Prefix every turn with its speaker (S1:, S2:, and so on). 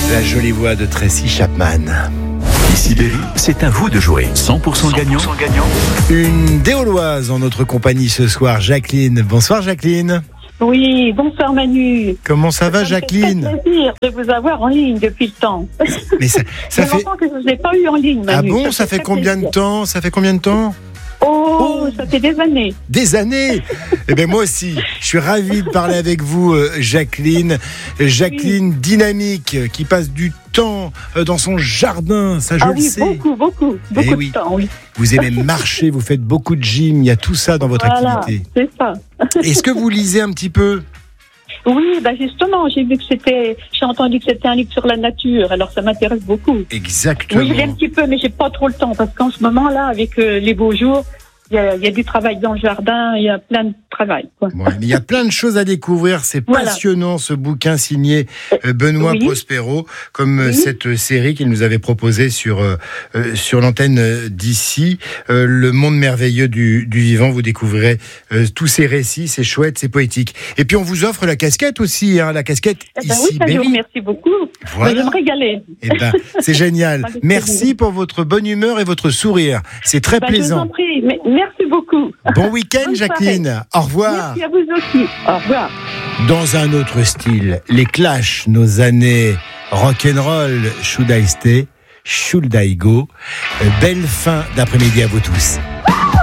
S1: La jolie voix de Tracy Chapman.
S2: Ici Berry, c'est à vous de jouer. 100% gagnant.
S1: Une Déoloise en notre compagnie ce soir, Jacqueline. Bonsoir Jacqueline.
S3: Oui, bonsoir Manu.
S1: Comment ça va Jacqueline?
S3: Ça me fait très plaisir de vous avoir en ligne depuis le temps.
S1: Mais ça fait...
S3: longtemps que je ne vous ai pas eu en ligne, Manu.
S1: Ah bon, ça fait combien de temps?
S3: Oh, ça fait des années.
S1: Des années. Eh bien moi aussi, je suis ravi de parler avec vous Jacqueline. Jacqueline dynamique, qui passe du temps dans son jardin, ça je le sais.
S3: Beaucoup de temps, oui.
S1: Vous aimez marcher, vous faites beaucoup de gym, il y a tout ça dans votre activité.
S3: C'est ça.
S1: Est-ce que vous lisez un petit peu?
S3: Oui, justement, j'ai entendu que c'était un livre sur la nature, alors ça m'intéresse beaucoup.
S1: Exactement.
S3: Oui, je lis un petit peu, mais j'ai pas trop le temps, parce qu'en ce moment là, avec les beaux jours, il y a du travail dans le jardin, il y a plein de travail, quoi.
S1: Ouais, mais il y a plein de choses à découvrir, c'est passionnant ce bouquin signé Benoît Prospero, comme cette série qu'il nous avait proposée sur l'antenne d'ici, Le monde merveilleux du vivant. Vous découvrirez tous ces récits, c'est chouette, c'est poétique. Et puis on vous offre la casquette aussi, la casquette ici Berry.
S3: Merci beaucoup.
S1: Voilà.
S3: Je me régalais.
S1: C'est génial. Merci pour votre bonne humeur et votre sourire. C'est très plaisant.
S3: Je vous en prie. Merci beaucoup.
S1: Bon week-end, Jacqueline. Au revoir.
S3: Merci à vous aussi. Au revoir.
S1: Dans un autre style, les Clash, nos années rock'n'roll, should I stay, should I go. Belle fin d'après-midi à vous tous.